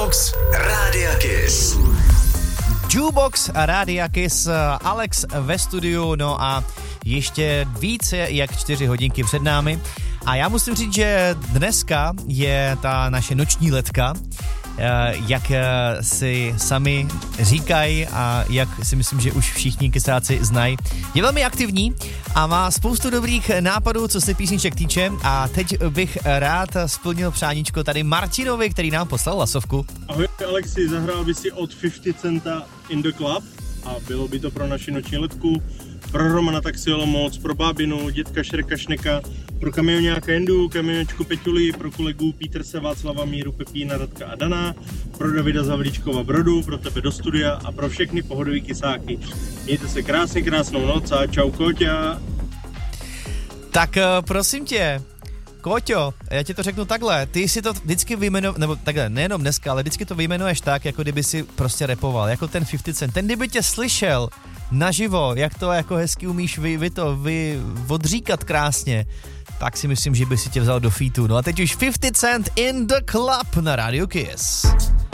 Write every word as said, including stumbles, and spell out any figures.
Jukebox Rádia Kiss. Jukebox Rádia Kiss, Alex ve studiu, no a ještě více jak čtyři hodinky před námi. A já musím říct, že dneska je ta naše noční letka, jak si sami říkají a jak si myslím, že už všichni kysáci znají. Je velmi aktivní a má spoustu dobrých nápadů, co se písniček týče, a teď bych rád splnil přáníčko tady Martinovi, který nám poslal hlasovku. Ahoj Alexi, zahrál by si od padesát Centa In The Club a bylo by to pro naši noční letku, pro Romana Taxi Olomouc, pro bábinu, dětka Šreka Šneka, pro kamioňáka Jendu, kamionečku Peťuli, pro kolegu Píterse, Václava, Míru, Pepína, Radka a Dana, pro Davida Zavlíčkova Brodu, pro tebe do studia a pro všechny pohodový kysáky. Mějte se krásně, krásnou noc a čau Kóťa. Tak prosím tě, Kóťo, já ti to řeknu takhle, ty si to vždycky vyjmenuješ, nebo takhle, nejenom dneska, ale vždycky to vyjmenuješ tak, jako kdyby si prostě rapoval, jako ten padesát Cent. Ten kdyby tě slyšel naživo, jak to jako hezky umíš vy, vy to vy odříkat krásně, tak si myslím, že by si tě vzal do featu. No a teď už padesát Cent In The Club na Radio Kiss.